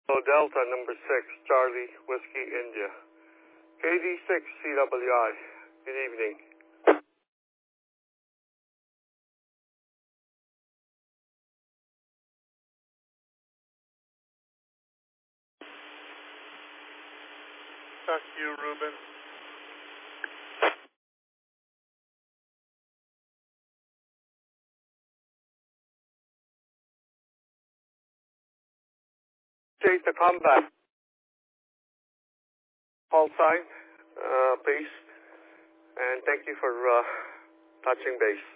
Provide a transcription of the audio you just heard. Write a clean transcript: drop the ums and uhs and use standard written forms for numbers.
Delta number 6, Charlie, Whiskey, India. KD6 CWI, good evening. Back to you, Ruben. Take the combat. Call sign, peace, and thank you for touching base.